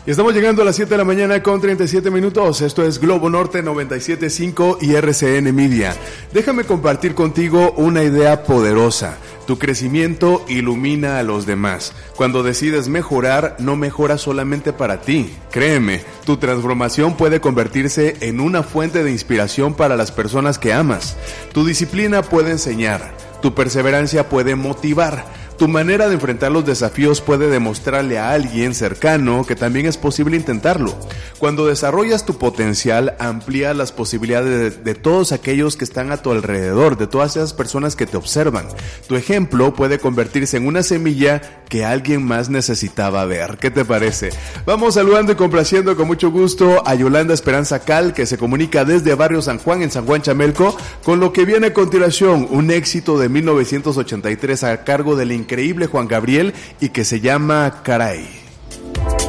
Y estamos llegando a las 7 de la mañana con 37 minutos. Esto es Globo Norte 97.5 y RCN Media. Déjame compartir contigo una idea poderosa. Tu crecimiento ilumina a los demás. Cuando decides mejorar, no mejoras solamente para ti. Créeme, tu transformación puede convertirse en una fuente de inspiración para las personas que amas. Tu disciplina puede enseñar. Tu perseverancia puede motivar. Tu manera de enfrentar los desafíos puede demostrarle a alguien cercano que también es posible intentarlo. Cuando desarrollas tu potencial, amplías las posibilidades de todos aquellos que están a tu alrededor, de todas esas personas que te observan. Tu ejemplo puede convertirse en una semilla que alguien más necesitaba ver. ¿Qué te parece? Vamos saludando y complaciendo con mucho gusto a Yolanda Esperanza Cal, que se comunica desde Barrio San Juan, en San Juan Chamelco, con lo que viene a continuación, un éxito de 1983 a cargo del increíble Juan Gabriel y que se llama Caray.